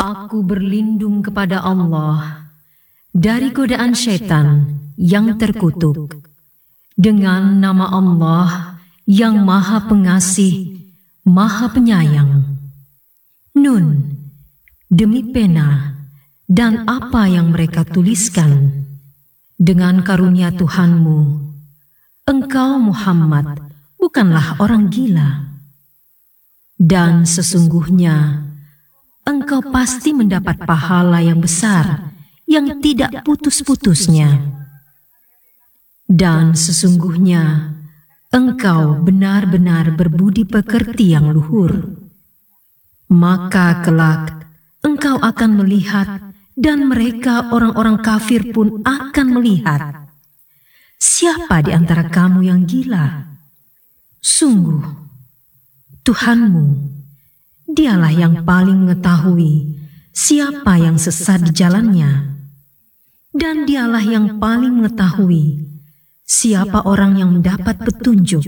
Aku berlindung kepada Allah dari godaan syaitan yang terkutuk. Dengan nama Allah yang Maha Pengasih, Maha Penyayang. Nun, demi pena dan apa yang mereka tuliskan. Dengan karunia Tuhanmu, engkau Muhammad bukanlah orang gila. Dan sesungguhnya engkau pasti mendapat pahala yang besar yang tidak putus-putusnya. Dan sesungguhnya engkau benar-benar berbudi pekerti yang luhur. Maka kelak engkau akan melihat, dan mereka orang-orang kafir pun akan melihat, siapa di antara kamu yang gila. Sungguh Tuhanmu, Dialah yang paling mengetahui siapa yang sesat di jalannya, dan Dialah yang paling mengetahui siapa orang yang mendapat petunjuk.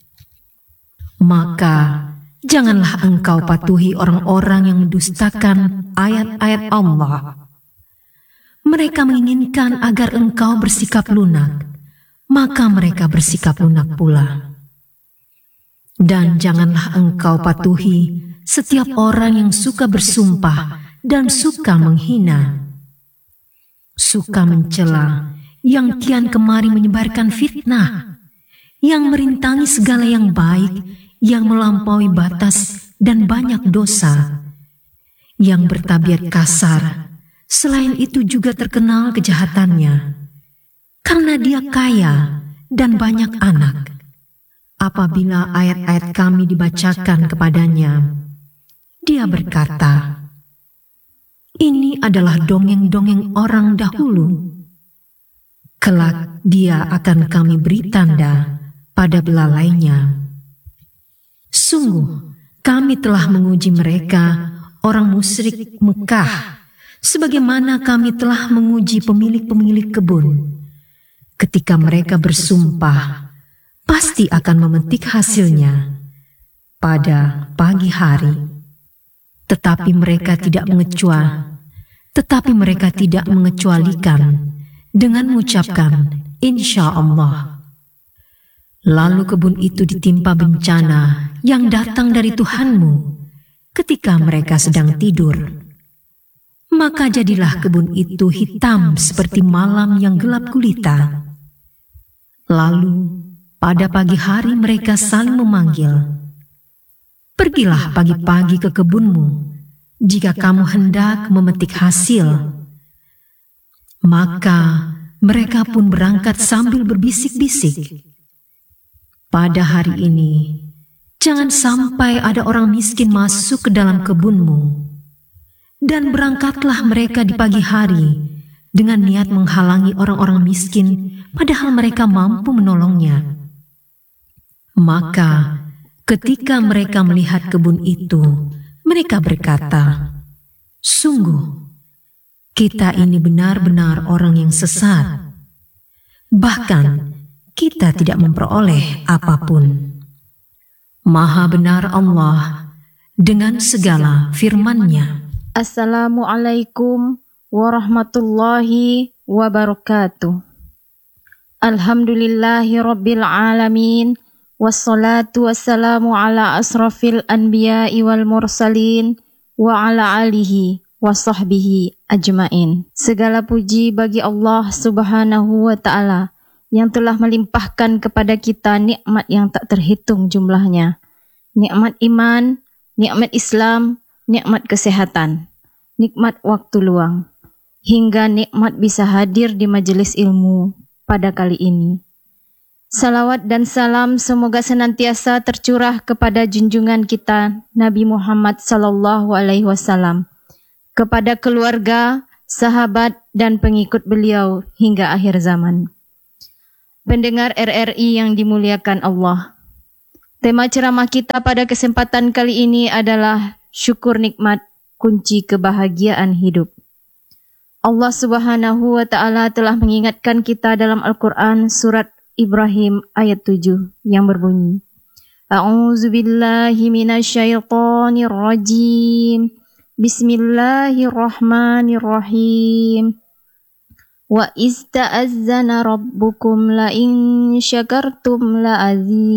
Maka janganlah engkau patuhi orang-orang yang mendustakan ayat-ayat Allah. Mereka menginginkan agar engkau bersikap lunak, maka mereka bersikap lunak pula. Dan janganlah engkau patuhi setiap orang yang suka bersumpah dan suka menghina, suka mencela, yang kian kemari menyebarkan fitnah, yang merintangi segala yang baik, yang melampaui batas dan banyak dosa, yang bertabiat kasar. Selain itu juga terkenal kejahatannya, karena dia kaya dan banyak anak. Apabila ayat-ayat kami dibacakan kepadanya, dia berkata, "Ini adalah dongeng-dongeng orang dahulu." Kelak dia akan kami beri tanda pada belalainya. Sungguh kami telah menguji mereka, orang musyrik Mekah, sebagaimana kami telah menguji pemilik-pemilik kebun. Ketika mereka bersumpah, pasti akan memetik hasilnya pada pagi hari. Tetapi mereka tidak mengecualikan dengan mengucapkan insya Allah. Lalu kebun itu ditimpa bencana yang datang dari Tuhanmu ketika mereka sedang tidur. Maka jadilah kebun itu hitam seperti malam yang gelap gulita. Lalu pada pagi hari mereka saling memanggil, "Pergilah pagi-pagi ke kebunmu jika kamu hendak memetik hasil." Maka mereka pun berangkat sambil berbisik-bisik, "Pada hari ini, jangan sampai ada orang miskin masuk ke dalam kebunmu." Dan berangkatlah mereka di pagi hari dengan niat menghalangi orang-orang miskin, padahal mereka mampu menolongnya. Maka ketika mereka melihat kebun itu, mereka berkata, "Sungguh, kita ini benar-benar orang yang sesat. Bahkan kita tidak memperoleh apapun." Maha benar Allah dengan segala firman-Nya. Assalamualaikum warahmatullahi wabarakatuh. Alhamdulillahi rabbil alamin. Wassalatu wassalamu ala asrafil anbiya'i wal mursalin wa ala alihi wa sahbihi ajmain. Segala puji bagi Allah subhanahu wa ta'ala yang telah melimpahkan kepada kita nikmat yang tak terhitung jumlahnya. Nikmat iman, nikmat Islam, nikmat kesehatan, nikmat waktu luang, hingga nikmat bisa hadir di majelis ilmu pada kali ini. Salawat dan salam semoga senantiasa tercurah kepada junjungan kita Nabi Muhammad sallallahu alaihi wasallam, kepada keluarga, sahabat dan pengikut beliau hingga akhir zaman. Pendengar RRI yang dimuliakan Allah, tema ceramah kita pada kesempatan kali ini adalah syukur nikmat kunci kebahagiaan hidup. Allah Subhanahu wa taala telah mengingatkan kita dalam Al-Qur'an surat Ibrahim ayat 7 yang berbunyi, A'udzu billahi minasyaitonir rajim. Bismillahirrahmanirrahim. Wa ista'azzana rabbukum la in syakartum la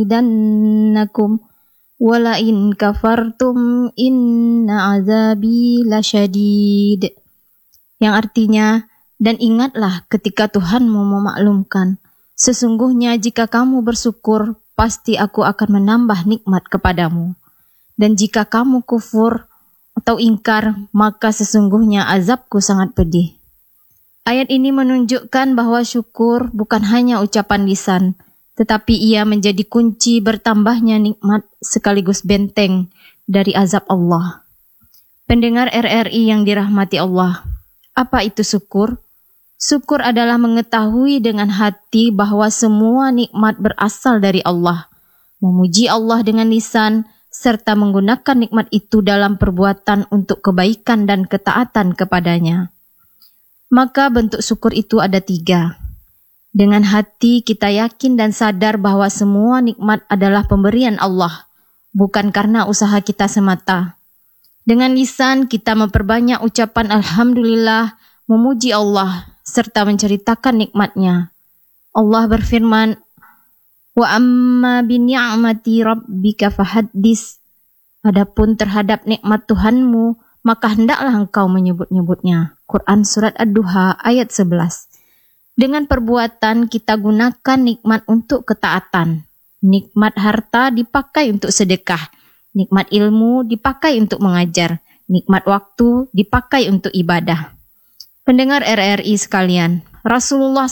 azidannakum wa la in kafartum inna azabi lasyadid. Yang artinya, dan ingatlah ketika Tuhanmu memaklumkan, sesungguhnya jika kamu bersyukur, pasti aku akan menambah nikmat kepadamu. Dan jika kamu kufur atau ingkar, maka sesungguhnya azabku sangat pedih. Ayat ini menunjukkan bahwa syukur bukan hanya ucapan lisan, tetapi ia menjadi kunci bertambahnya nikmat sekaligus benteng dari azab Allah. Pendengar RRI yang dirahmati Allah, apa itu syukur? Syukur adalah mengetahui dengan hati bahwa semua nikmat berasal dari Allah, memuji Allah dengan lisan, serta menggunakan nikmat itu dalam perbuatan untuk kebaikan dan ketaatan kepadanya. Maka bentuk syukur itu ada 3. Dengan hati kita yakin dan sadar bahwa semua nikmat adalah pemberian Allah, bukan karena usaha kita semata. Dengan lisan kita memperbanyak ucapan Alhamdulillah, memuji Allah, serta menceritakan nikmatnya. Allah berfirman, wa amma bi ni'mati rabbika fahaddis. Adapun terhadap nikmat Tuhanmu, maka hendaklah engkau menyebut-nyebutnya. Quran Surat Ad-Duha ayat 11. Dengan perbuatan kita gunakan nikmat untuk ketaatan. Nikmat harta dipakai untuk sedekah. Nikmat ilmu dipakai untuk mengajar. Nikmat waktu dipakai untuk ibadah. Pendengar RRI sekalian, Rasulullah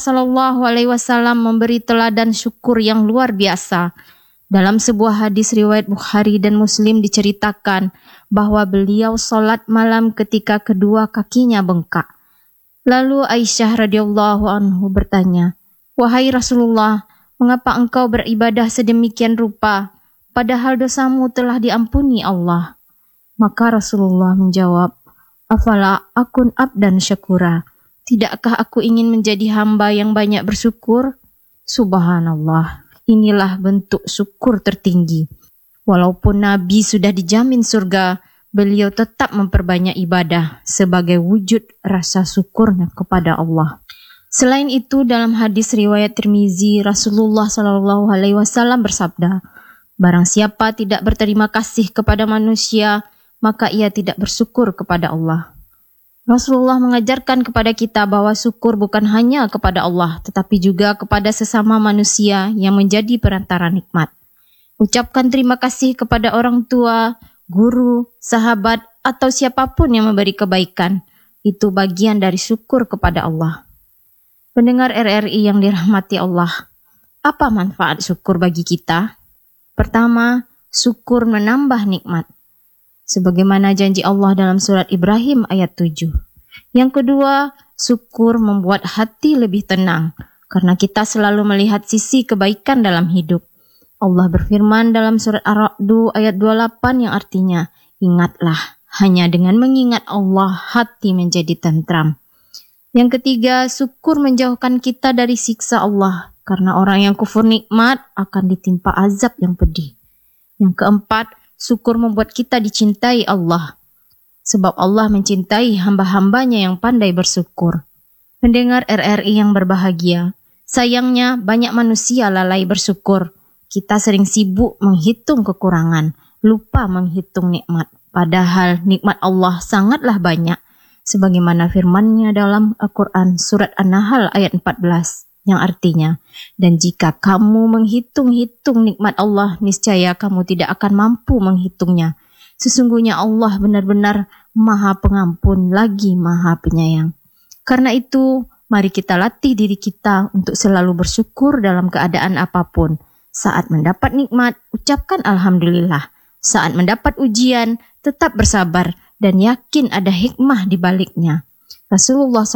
SAW memberi teladan syukur yang luar biasa. Dalam sebuah hadis riwayat Bukhari dan Muslim diceritakan bahwa beliau sholat malam ketika kedua kakinya bengkak. Lalu Aisyah radhiyallahu anhu bertanya, "Wahai Rasulullah, mengapa engkau beribadah sedemikian rupa, padahal dosamu telah diampuni Allah?" Maka Rasulullah menjawab, "Afala akun abdan syakura? Tidakkah aku ingin menjadi hamba yang banyak bersyukur?" Subhanallah, inilah bentuk syukur tertinggi. Walaupun Nabi sudah dijamin surga, beliau tetap memperbanyak ibadah sebagai wujud rasa syukurnya kepada Allah. Selain itu, dalam hadis riwayat Tirmizi, Rasulullah SAW bersabda, "Barang siapa tidak berterima kasih kepada manusia, maka ia tidak bersyukur kepada Allah." Rasulullah mengajarkan kepada kita bahwa syukur bukan hanya kepada Allah, tetapi juga kepada sesama manusia yang menjadi perantara nikmat. Ucapkan terima kasih kepada orang tua, guru, sahabat, atau siapapun yang memberi kebaikan. Itu bagian dari syukur kepada Allah. Pendengar RRI yang dirahmati Allah, apa manfaat syukur bagi kita? Pertama, syukur menambah nikmat, sebagaimana janji Allah dalam surat Ibrahim ayat 7. Yang kedua, syukur membuat hati lebih tenang, karena kita selalu melihat sisi kebaikan dalam hidup. Allah berfirman dalam surat Ar-Ra'd ayat 28 yang artinya, "Ingatlah, hanya dengan mengingat Allah hati menjadi tentram." Yang ketiga, syukur menjauhkan kita dari siksa Allah, karena orang yang kufur nikmat akan ditimpa azab yang pedih. Yang keempat, syukur membuat kita dicintai Allah, sebab Allah mencintai hamba-hambanya yang pandai bersyukur. Pendengar RRI yang berbahagia, sayangnya banyak manusia lalai bersyukur. Kita sering sibuk menghitung kekurangan, lupa menghitung nikmat. Padahal nikmat Allah sangatlah banyak, sebagaimana firman-Nya dalam Al-Quran Surat An-Nahl ayat 14, yang artinya, "Dan jika kamu menghitung-hitung nikmat Allah, niscaya kamu tidak akan mampu menghitungnya. Sesungguhnya Allah benar-benar Maha Pengampun lagi Maha Penyayang." Karena itu, mari kita latih diri kita untuk selalu bersyukur dalam keadaan apapun. Saat mendapat nikmat, ucapkan Alhamdulillah. Saat mendapat ujian, tetap bersabar dan yakin ada hikmah di baliknya. Rasulullah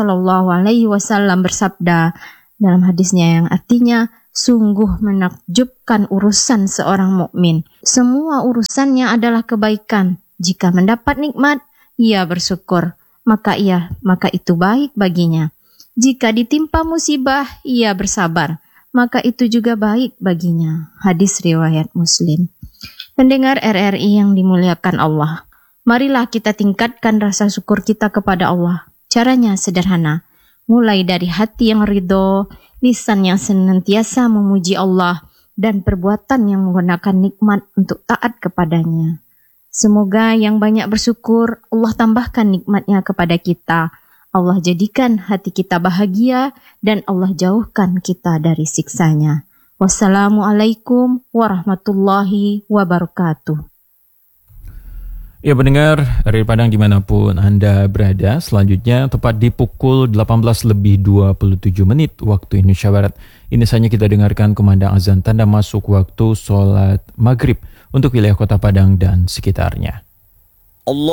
SAW bersabda dalam hadisnya yang artinya, "Sungguh menakjubkan urusan seorang mukmin. Semua urusannya adalah kebaikan. Jika mendapat nikmat, ia bersyukur, maka itu baik baginya. Jika ditimpa musibah, ia bersabar, maka itu juga baik baginya." Hadis riwayat Muslim. Pendengar RRI yang dimuliakan Allah, Marilah kita tingkatkan rasa syukur kita kepada Allah. Caranya sederhana, mulai dari hati yang ridho, lisan yang senantiasa memuji Allah, dan perbuatan yang menggunakan nikmat untuk taat kepadanya. Semoga yang banyak bersyukur, Allah tambahkan nikmatnya kepada kita. Allah jadikan hati kita bahagia, dan Allah jauhkan kita dari siksanya. Wassalamualaikum warahmatullahi wabarakatuh. Ya pendengar, Radio Padang dimanapun Anda berada, selanjutnya tepat di pukul 18:27 waktu Indonesia Barat. Ini saatnya kita dengarkan kumandang azan tanda masuk waktu sholat maghrib untuk wilayah Kota Padang dan sekitarnya. Allah